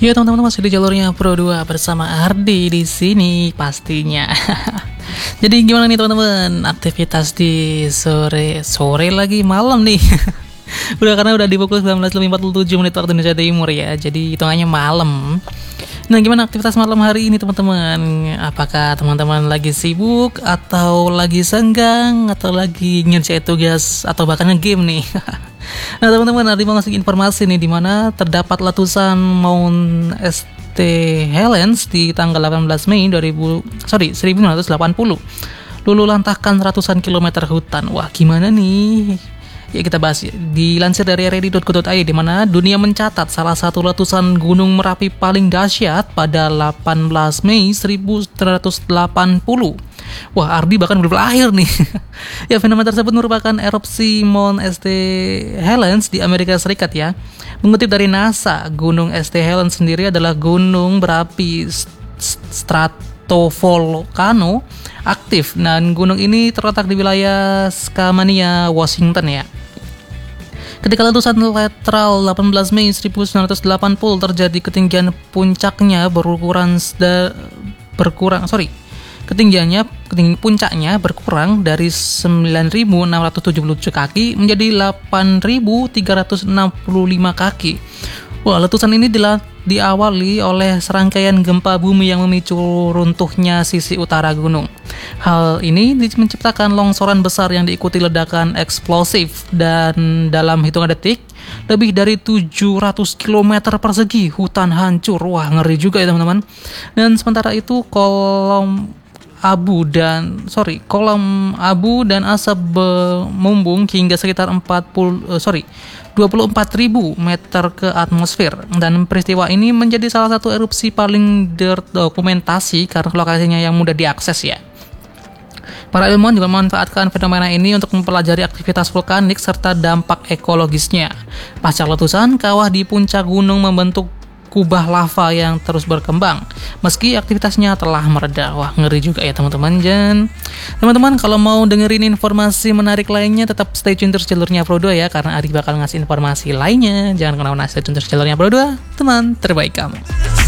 Ya teman-teman, masih di jalurnya Pro 2 bersama Ardi di sini pastinya. Jadi gimana nih teman-teman, aktivitas di sore lagi malam nih. Karena udah di pukul 19.47 menit waktu Indonesia Timur ya. Jadi hitungannya malam. Nah, gimana aktivitas malam hari ini teman-teman? Apakah teman-teman lagi sibuk atau lagi senggang atau lagi ngerjain tugas atau bahkan nge-game nih? Nah teman-teman, Ardi mau ngasih informasi nih, dimana terdapat letusan Mount St. Helens di tanggal 18 Mei 1980. Luluh lantahkan ratusan kilometer hutan. Wah, gimana nih? Ya, kita bahas. Dilansir dari ready.co.id, di mana dunia mencatat salah satu letusan Gunung Merapi paling dahsyat pada 18 Mei 1980. Wah, Ardi bahkan belum lahir nih. Ya, fenomena tersebut merupakan erupsi Mount St. Helens di Amerika Serikat ya. Mengutip dari NASA, Gunung St. Helens sendiri adalah gunung berapi stratovolcano aktif, dan gunung ini terletak di wilayah Skamania, Washington ya. Ketika letusan lateral 18 Mei 1980 terjadi, ketinggian puncaknya puncaknya berkurang dari 9.677 kaki menjadi 8.365 kaki. Wah, letusan ini diawali oleh serangkaian gempa bumi yang memicu runtuhnya sisi utara gunung. Hal ini menciptakan longsoran besar yang diikuti ledakan eksplosif, dan dalam hitungan detik lebih dari 700 km persegi hutan hancur. Wah, ngeri juga ya teman-teman. Dan sementara itu kolom abu dan asap membumbung hingga sekitar 24.000 meter ke atmosfer, dan peristiwa ini menjadi salah satu erupsi paling terdokumentasi karena lokasinya yang mudah diakses ya. Para ilmuwan juga memanfaatkan fenomena ini untuk mempelajari aktivitas vulkanik serta dampak ekologisnya. Pasca letusan, kawah di puncak gunung membentuk kubah lava yang terus berkembang meski aktivitasnya telah mereda. Wah, ngeri juga ya teman-teman. Teman-teman, kalau mau dengerin informasi menarik lainnya, tetap stay tune terus jalurnya Pro 2 ya, karena Ardi bakal ngasih informasi lainnya. Jangan kemana-mana, stay tune terus jalurnya Pro 2, teman terbaik kamu.